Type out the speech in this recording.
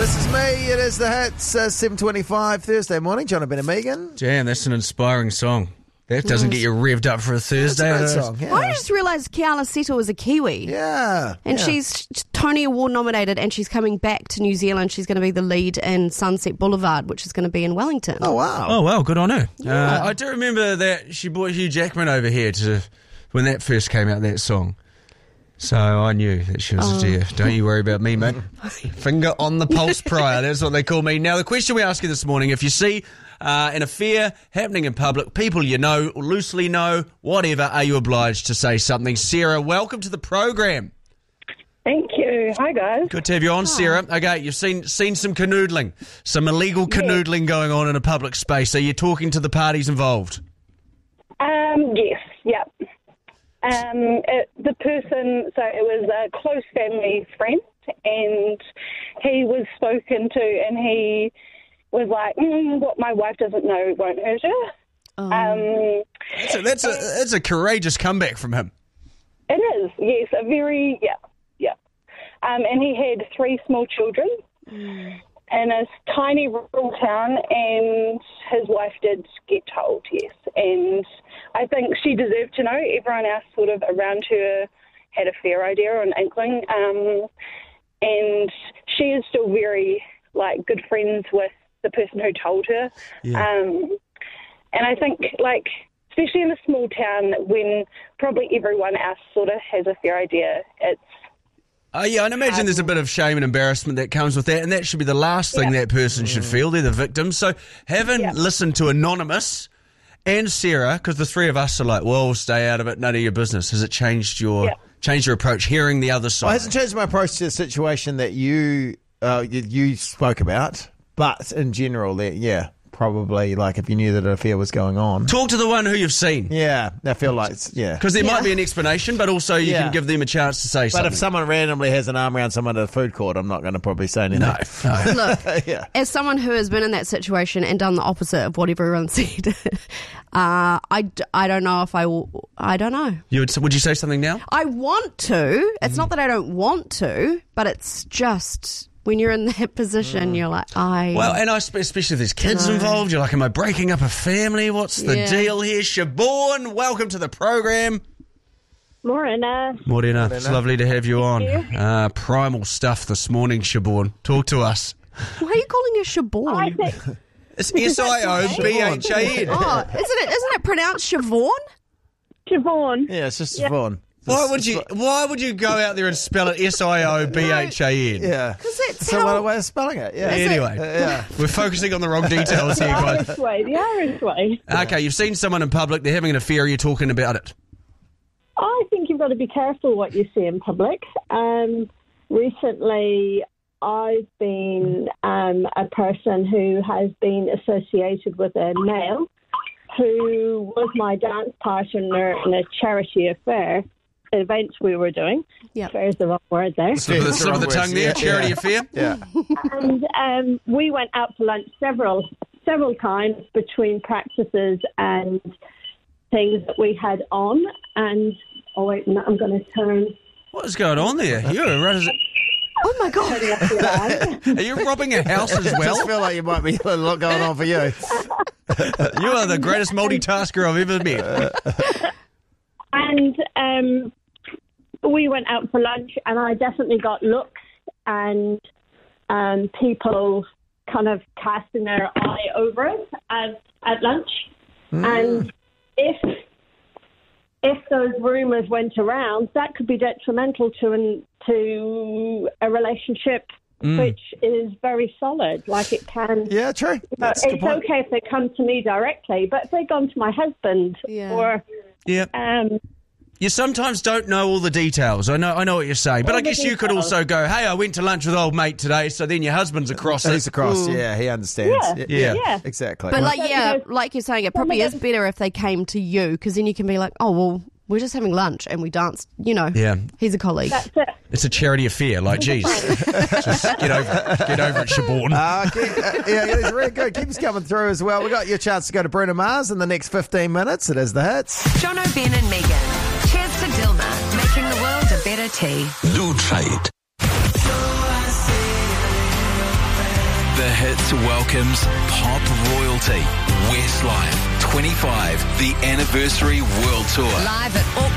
This is me. It is the Hits, 7:25 Thursday morning. John, Ben and Megan. Damn, that's an inspiring song. That doesn't get you revved up for a Thursday. That's a great song, yeah. I just realised Kiala Settle is a Kiwi. Yeah. And she's Tony Award nominated, and she's coming back to New Zealand. She's going to be the lead in Sunset Boulevard, which is going to be in Wellington. Oh, wow. Oh, wow, good on her. Yeah. I do remember that she brought Hugh Jackman over here when that first came out, that song. So I knew that she was a dear. Don't you worry about me, mate. Finger on the pulse prior. That's what they call me. Now, the question we ask you this morning, if you see an affair happening in public, people you know, or loosely know, whatever, are you obliged to say something? Sarah, welcome to the program. Thank you. Hi, guys. Good to have you on, Sarah. Okay, you've seen some canoodling, some illegal canoodling going on in a public space. Are you talking to the parties involved? Yes, yep. The person, so it was a close family friend, and he was spoken to, and he was like, what my wife doesn't know won't hurt her. That's a courageous comeback from him. It is, yes, a very, yeah. And he had 3 small children in a tiny rural town, and his wife did get told, yes. And I think she deserved to know. Everyone else sort of around her had a fair idea or an inkling. And she is still very, good friends with the person who told her. Yeah. And I think, especially in a small town, when probably everyone else sort of has a fair idea, it's... I'd imagine there's a bit of shame and embarrassment that comes with that, and that should be the last thing that person should feel. They're the victim. So having listened to Anonymous and Sarah, because the three of us are like, well, stay out of it, none of your business, has it changed your approach, hearing the other side? Well, it hasn't changed my approach to the situation that you spoke about, but in general, probably, if you knew that an affair was going on. Talk to the one who you've seen. Yeah, I feel like, Because there might be an explanation, but also you can give them a chance to say something. But if someone randomly has an arm around someone at a food court, I'm not going to probably say anything. No. Look, as someone who has been in that situation and done the opposite of what everyone said, I don't know if I will. I don't know. Would you say something now? I want to. It's not that I don't want to, but it's just... when you're in that position, you're like, Well, and especially if there's kids involved, you're like, am I breaking up a family? What's the deal here? Siobhan, welcome to the program. Morena. It's lovely to have you on. Primal stuff this morning, Siobhan. Talk to us. Why are you calling her Siobhan? It's Siobhan. Isn't it pronounced Siobhan? Siobhan. Yeah, it's just Siobhan. Why would you go out there and spell it Siobhan? Yeah, because it's one way of spelling it. Yeah. Anyway, we're focusing on the wrong details here, guys. The Irish way. Okay, you've seen someone in public, they're having an affair, you're talking about it. I think you've got to be careful what you say in public. Recently, I've been a person who has been associated with a male who was my dance partner in a charity affair. Events we were doing. Yeah, fair is the wrong word there. Slip of the tongue there, charity affair. Yeah. And we went out for lunch several times between practices and things that we had on. And I'm going to turn. What is going on there? Oh my God! Are you robbing a house as well? I just feel like you might be a lot going on for you. You are the greatest multitasker I've ever met. And we went out for lunch, and I definitely got looks and people kind of casting their eye over it at lunch. And if those rumours went around, that could be detrimental to a relationship which is very solid. Like it can... Yeah, true. It's okay if they come to me directly, but if they've gone to my husband or... Yeah. You sometimes don't know all the details. I know what you're saying. But I guess you could also go, hey, I went to lunch with old mate today, so then your husband's across it. He's across, he understands. Yeah. Exactly. But like you're saying, it probably is better if they came to you, because then you can be like, oh, well, we're just having lunch and we danced, he's a colleague. That's it. It's a charity affair, geez. Just get over it, Siobhan. It's really good. Keep us coming through as well. We got your chance to go to Bruno Mars in the next 15 minutes. It is the Hits. John O'Ben and Megan. Cheers to Dilma, making the world a better tea. Do try it. The Hits welcomes pop royalty. Westlife 25, the anniversary world tour. Live at Auckland.